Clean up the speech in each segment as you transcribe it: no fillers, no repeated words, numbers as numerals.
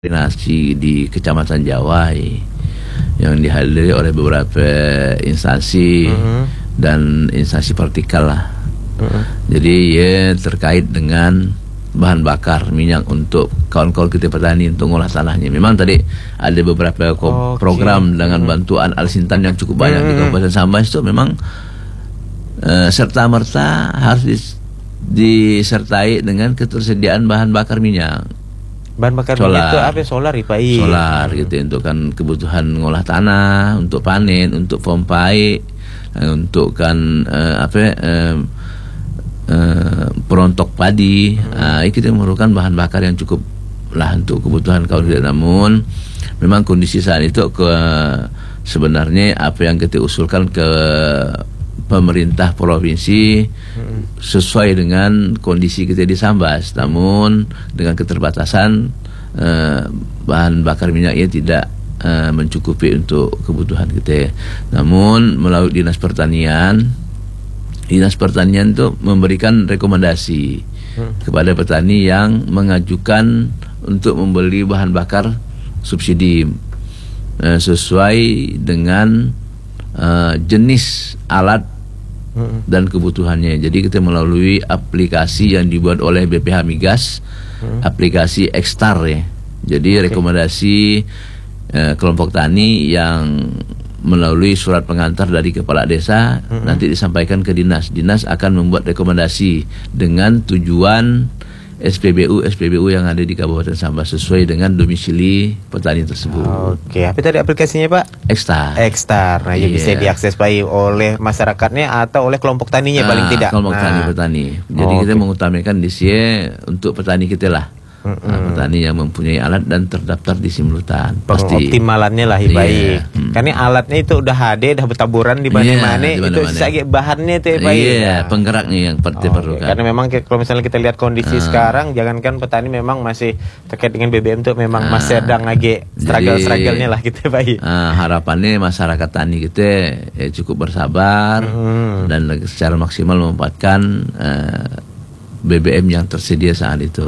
koordinasi di Kecamatan Jawa yang dihadiri oleh beberapa instansi dan instansi vertikal lah. Jadi ya terkait dengan bahan bakar minyak untuk kawan-kawan kita petani untuk ngolah tanahnya. Memang tadi ada beberapa program dengan bantuan Al-Sintan yang cukup banyak di Kabupaten Sambas itu memang serta-merta harus disertai dengan ketersediaan bahan bakar minyak. Bahan bakar minyak itu apa? Solar ya Pak? Solar gitu untuk kan kebutuhan ngolah tanah, untuk panen, untuk pompai, untuk kan perontok padi. Kita memerlukan bahan bakar yang cukup lah untuk kebutuhan kaum kita. Namun memang kondisi saat itu sebenarnya apa yang kita usulkan ke pemerintah provinsi sesuai dengan kondisi kita di Sambas, namun dengan keterbatasan bahan bakar minyaknya tidak mencukupi untuk kebutuhan kita. Namun melalui Dinas Pertanian itu memberikan rekomendasi kepada petani yang mengajukan untuk membeli bahan bakar subsidi sesuai dengan jenis alat dan kebutuhannya. Jadi kita melalui aplikasi yang dibuat oleh BPH Migas, aplikasi Ekstar ya. Jadi rekomendasi kelompok tani yang melalui surat pengantar dari kepala desa nanti disampaikan ke dinas. Dinas akan membuat rekomendasi dengan tujuan SPBU yang ada di Kabupaten Sambas sesuai dengan domisili petani tersebut. Oke, apa tadi aplikasinya Pak? Ekstar. Nah, bisa diakses Pak oleh masyarakatnya atau oleh kelompok taninya paling tidak. Kelompok petani. Jadi kita mengutamakan di sini untuk petani kita lah. Petani yang mempunyai alat dan terdaftar di Simlutan. Pasti optimalannya lah baik. Karena alatnya itu udah ada, udah bertaburan di mana-mana. Itu sisa bahannya itu baik. Penggeraknya yang diperlukan. Karena memang kalau misalnya kita lihat kondisi sekarang, jangankan petani memang masih terkait dengan BBM itu memang masih sedang lagi struggle-nya lah gitu baik. Harapannya masyarakat tani kita cukup bersabar dan secara maksimal memanfaatkan BBM yang tersedia saat itu.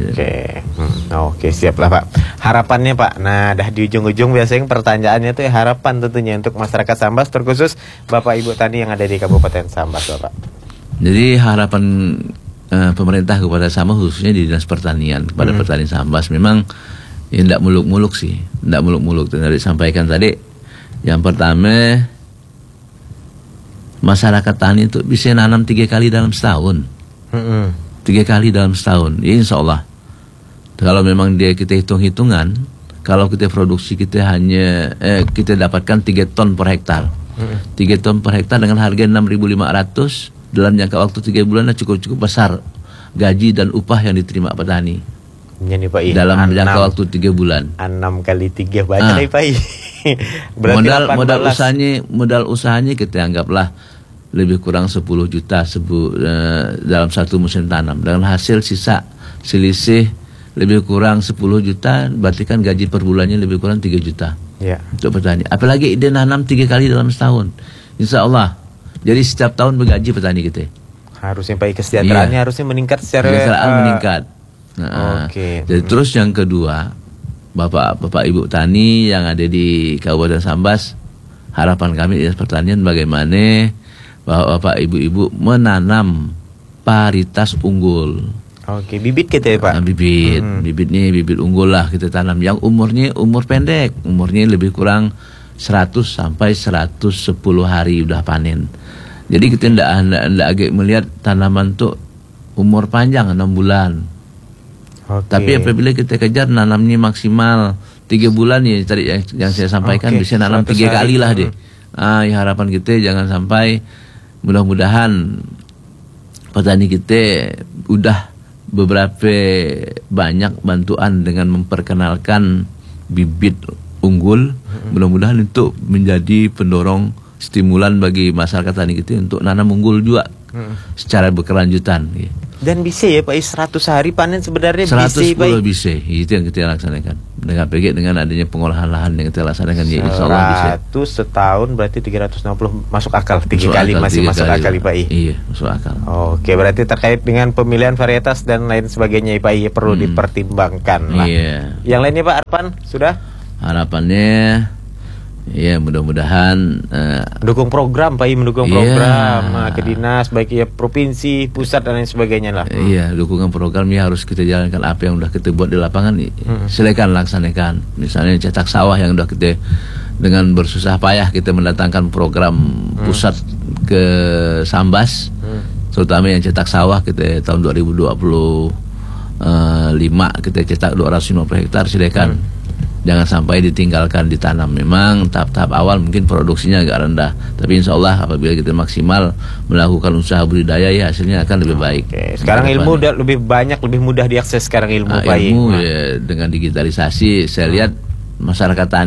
Oke, siap lah Pak. Harapannya Pak, nah dah di ujung-ujung biasanya pertanyaannya tuh harapan tentunya untuk masyarakat Sambas, terkhusus Bapak Ibu Tani yang ada di Kabupaten Sambas Bapak. Jadi harapan pemerintah kepada Sambas khususnya di Dinas Pertanian kepada petani Sambas memang tidak muluk-muluk sih, tidak muluk-muluk. Tadi disampaikan tadi, yang pertama masyarakat tani itu bisa nanam 3 kali dalam setahun. 3 kali dalam setahun, ya insya Allah. Kalau memang kita hitung-hitungan, kalau kita produksi kita hanya kita dapatkan 3 ton per hektar, 3 ton per hektar dengan harga 6.500 dalam jangka waktu 3 bulan cukup besar gaji dan upah yang diterima petani. Ini Pak dalam jangka waktu 3 bulan. 6 kali 3 banyak nih Pak. Modal usahanya kita anggaplah lebih kurang 10 juta dalam satu musim tanam. Dengan hasil sisa selisih lebih kurang 10 juta, berarti kan gaji per bulannya lebih kurang 3 juta untuk petani. Apalagi dia nanam 3 kali dalam setahun, insya Allah. Jadi setiap tahun bergaji petani kita. Harusnya Pak, kesejahteraannya harusnya meningkat secara meningkat. Jadi terus yang kedua, Bapak Ibu Tani yang ada di Kabupaten Sambas, harapan kami di Dinas Pertanian bagaimana bahwa Bapak Ibu menanam paritas unggul. Bibit kita ya Pak? Bibitnya bibit unggul lah kita tanam. Yang umur pendek, umurnya lebih kurang 100 sampai 110 hari udah panen. Jadi kita tidak agak melihat tanaman tuh umur panjang 6 bulan. Tapi apabila kita kejar nanamnya maksimal 3 bulan ya tadi yang saya sampaikan bisa nanam 3 kali lah deh. Ya harapan kita jangan sampai, mudah-mudahan petani kita udah beberapa banyak bantuan dengan memperkenalkan bibit unggul. Mudah-mudahan itu menjadi pendorong stimulan bagi masyarakat tani kita untuk nanam unggul juga secara berkelanjutan. Dan bisa ya Pak, 100 hari panen sebenarnya 110 bisa. Itu yang kita laksanakan. dengan PG dengan adanya pengolahan lahan yang kita laksanakan ya insyaallah bisa. 100 setahun berarti 360 masuk akal 3 kali akal, masih 3 masuk kali, akal Pak I. Iya, masuk akal. Oke, berarti terkait dengan pemilihan varietas dan lain sebagainya Pak I perlu dipertimbangkan lah. Iya. Yang lainnya Pak Arpan sudah? Harapannya ya mudah-mudahan Mendukung program Pak I, mendukung Iya. program ke dinas baik ya provinsi, pusat dan lain sebagainya lah. iya, dukungan programnya harus kita jalankan apa yang udah kita buat di lapangan silakan laksanakan. Misalnya cetak sawah yang udah kita dengan bersusah payah kita mendatangkan program pusat ke Sambas, terutama yang cetak sawah kita tahun 2025 kita cetak 250 hektar silakan. Jangan sampai ditinggalkan ditanam. Memang tahap-tahap awal mungkin produksinya agak rendah, tapi insya Allah apabila kita maksimal melakukan usaha budidaya ya hasilnya akan lebih baik. Oke, sekarang ilmu udah lebih banyak, lebih mudah diakses sekarang ilmu Pak I. Ilmu ya, dengan digitalisasi saya lihat masyarakat tani